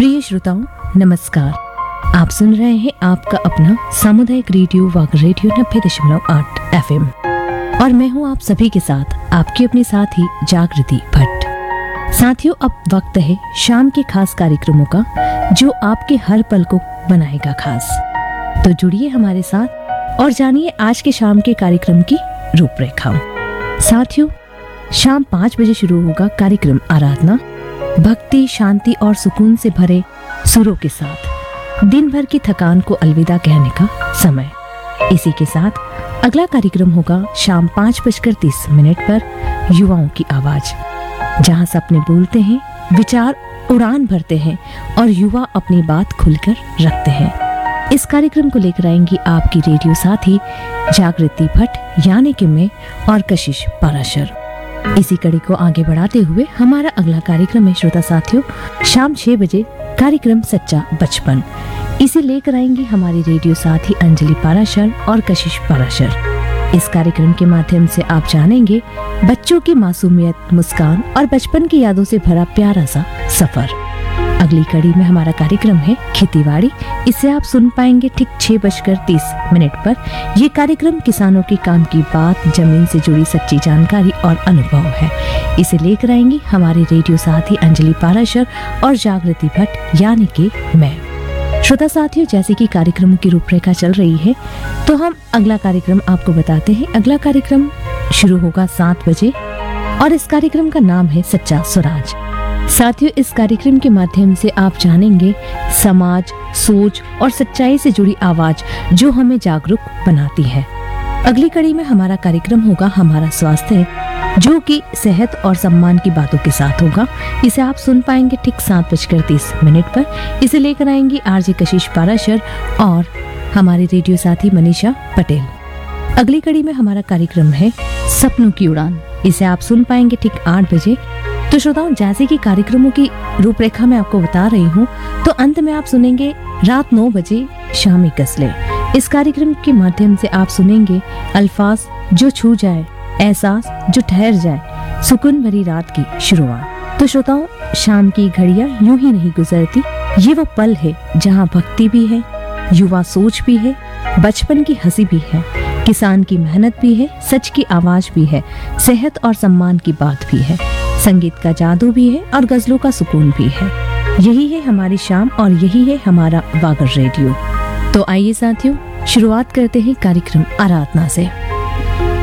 प्रिय श्रोताओं नमस्कार। आप सुन रहे हैं आपका अपना सामुदायिक रेडियो वाग रेडियो 90.8 FM और मैं हूं आप सभी के साथ आपकी अपनी साथी जागृति भट्ट। साथियों, अब वक्त है शाम के खास कार्यक्रमों का जो आपके हर पल को बनाएगा खास। तो जुड़िए हमारे साथ और जानिए आज के शाम के कार्यक्रम की रूपरेखा। साथियों, शाम 5 बजे शुरू होगा कार्यक्रम आराधना, भक्ति, शांति और सुकून से भरे सुरों के साथ दिन भर की थकान को अलविदा कहने का समय। इसी के साथ अगला कार्यक्रम होगा शाम 5:30 पर युवाओं की आवाज, जहां सपने बोलते हैं, विचार उड़ान भरते हैं और युवा अपनी बात खुलकर रखते हैं। इस कार्यक्रम को लेकर आएंगी आपकी रेडियो साथी जागृति भट्ट यानी कि मैं और कशिश पाराशर। इसी कड़ी को आगे बढ़ाते हुए हमारा अगला कार्यक्रम है श्रोता साथियों शाम 6 बजे कार्यक्रम सच्चा बचपन। इसे लेकर आएंगे हमारी रेडियो साथी अंजलि पाराशर और कशिश पाराशर। इस कार्यक्रम के माध्यम से आप जानेंगे बच्चों की मासूमियत, मुस्कान और बचपन की यादों से भरा प्यारा सा सफर। अगली कड़ी में हमारा कार्यक्रम है खेतीबाड़ी। इसे आप सुन पाएंगे ठीक 6:30 पर। ये कार्यक्रम किसानों के काम की बात, जमीन से जुड़ी सच्ची जानकारी और अनुभव है। इसे लेकर आएंगी हमारे रेडियो साथी अंजलि पाराशर और जागृति भट्ट यानी कि मैं। श्रोता साथियों, जैसे कि कार्यक्रमों की रूपरेखा चल रही है तो हम अगला कार्यक्रम आपको बताते हैं। अगला कार्यक्रम शुरू होगा 7 बजे और इस कार्यक्रम का नाम है सच्चा स्वराज। साथियों, इस कार्यक्रम के माध्यम से आप जानेंगे समाज, सोच और सच्चाई से जुड़ी आवाज जो हमें जागरूक बनाती है। अगली कड़ी में हमारा कार्यक्रम होगा हमारा स्वास्थ्य, जो कि सेहत और सम्मान की बातों के साथ होगा। इसे आप सुन पाएंगे ठीक 7:30 पर। इसे लेकर आएंगी आरजे कशिश पाराशर और हमारे रेडियो साथी मनीषा पटेल। अगली कड़ी में हमारा कार्यक्रम है सपनों की उड़ान। इसे आप सुन पाएंगे ठीक 8 बजे। तो श्रोताओं, जैसे कि कार्यक्रमों की रूपरेखा मैं आपको बता रही हूँ, तो अंत में आप सुनेंगे रात 9 बजे शामी गजलें। इस कार्यक्रम के माध्यम से आप सुनेंगे अल्फाज जो छू जाए, एहसास जो ठहर जाए, सुकून भरी रात की शुरुआत। तो श्रोताओं, शाम की घड़ियां यूं ही नहीं गुजरती। ये वो पल है जहाँ भक्ति भी है, युवा सोच भी है, बचपन की हंसी भी है, किसान की मेहनत भी है, सच की आवाज भी है, सेहत और सम्मान की बात भी है, संगीत का जादू भी है और गजलों का सुकून भी है। यही है हमारी शाम और यही है हमारा वागर रेडियो। तो आइए साथियों, शुरुआत करते हैं कार्यक्रम आराधना से।